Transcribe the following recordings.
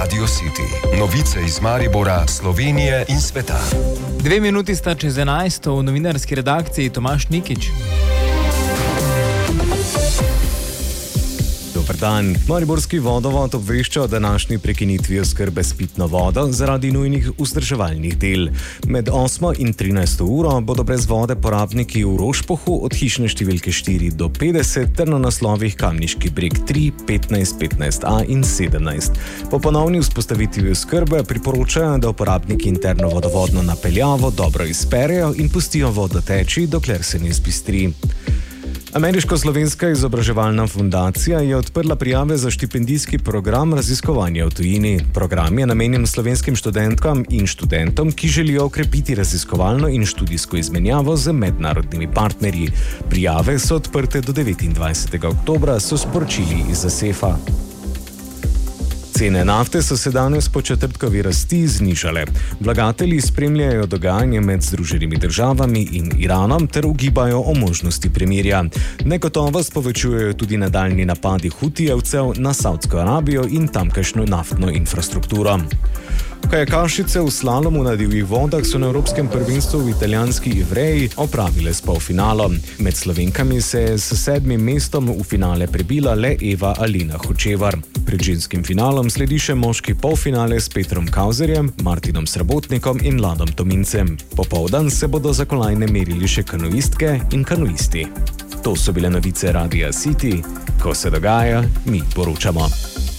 Radio City. Novice iz Maribora, Slovenije in sveta. 2 minuti sta čez 11. v novinarski redakciji Tomaž Nikič. Dober dan. Mariborski vodovod obvešča o današnji prekinitvi oskrbe s pitno vodo zaradi nujnih vzdrževalnih del. Med 8 in 13 uro bodo brez vode porabniki v Rošpohu od hišne številke 4 do 50 ter na naslovih Kamniški breg 3, 15, 15a in 17. Po ponovni vzpostavitvi oskrbe priporočajo, da uporabniki interno vodovodno napeljavo dobro izperejo in pustijo vodo teči, dokler se ne zbistri. Ameriško-slovenska izobraževalna fundacija je odprla prijave za štipendijski program raziskovanja v tujini. Program je namenjen slovenskim študentkam in študentom, ki želijo okrepiti raziskovalno in študijsko izmenjavo z mednarodnimi partnerji. Prijave so odprte do 29. oktobra, so sporočili iz ASEF-a. Cene nafte so se danes po četrtkovi rasti znižale. Vlagatelji spremljajo dogajanje med Združenimi državami in Iranom ter ugibajo o možnosti premirja. Negotovost povečujejo tudi nadaljnji napadi Hutijevcev na Savdsko Arabijo in tamkajšnjo naftno infrastrukturo. Kajakašice v slalomu na divjih vodah so na Evropskem prvenstvu v italijanski Ivreji opravile s polfinalom. Med Slovenkami se je s 7. mestom v finale prebila le Eva Alina Hočevar. Pred ženskim finalom sledi še moški polfinale s Petrom Kauzerjem, Martinom Srabotnikom in Ladom Tomincem. Popoldan se bodo za kolajne merili še kanuistke in kanuisti. To so bile novice Radia City. Ko se dogaja, mi poročamo.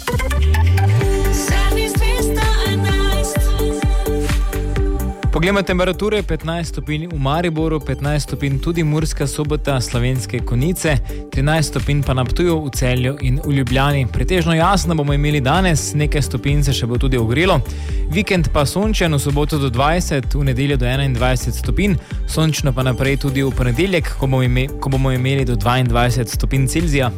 Poglejmo temperature, 15 stopinj v Mariboru, 15 stopinj tudi Murska Sobota, Slovenske Konjice, 13 stopinj pa na Ptuju, v Celju in v Ljubljani. Pretežno jasno bomo imeli danes, nekaj stopinj se še bo tudi ogrelo. Vikend pa sončen, v soboto do 20, v nedeljo do 21 stopinj, sončno pa naprej tudi v ponedeljek, ko bomo imeli do 22 stopinj Celzija.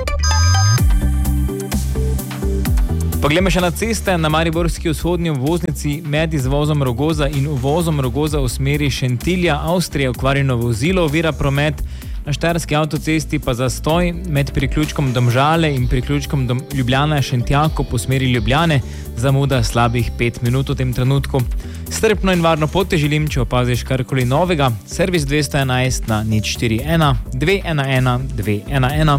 Poglejmo še na ceste. Na mariborski vzhodnji obvoznici med izvozom Rogoza in uvozom Rogoza v smeri Šentilja, Avstrije, okvarjeno vozilo ovira promet. Na štajerski avtocesti pa zastoj med priključkom Domžale in priključkom Ljubljana-Šentjako po smeri Ljubljane, zamuda slabih 5 minut v tem trenutku. Strpno in varno pot te želim, če opaziš karkoli novega. Servis 211 na 041 211 211.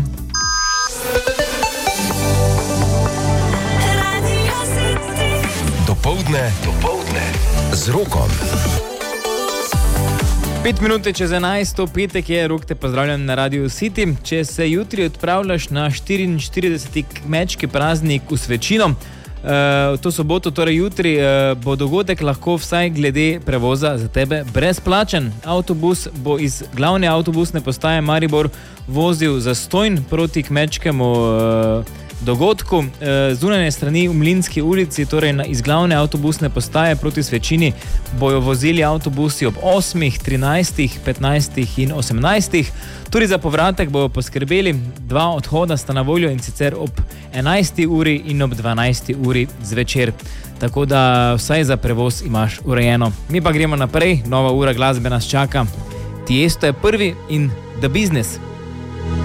Dopoldne z Rokom. 5 minut čez 11, petek je, Rok te pozdravljam na Radio City. Če se jutri odpravljaš na 44. kmečki praznik v Svečino, to soboto, torej jutri, bo dogodek lahko vsaj glede prevoza za tebe brezplačen. Avtobus bo iz glavne avtobusne postaje Maribor vozil zastojn proti kmečkemu dogodku. Zunanje strani v Mlinski ulici, torej iz glavne avtobusne postaje proti Svečini, bojo vozili avtobusi ob 8, 13, 15 in 18. Tudi za povratek bojo poskrbeli. 2 odhoda sta na voljo, in sicer ob 11. uri in ob 12. uri zvečer. Tako da vsaj za prevoz imaš urejeno. Mi pa gremo naprej, nova ura glasbe nas čaka. Tiesto je prvi in The Business.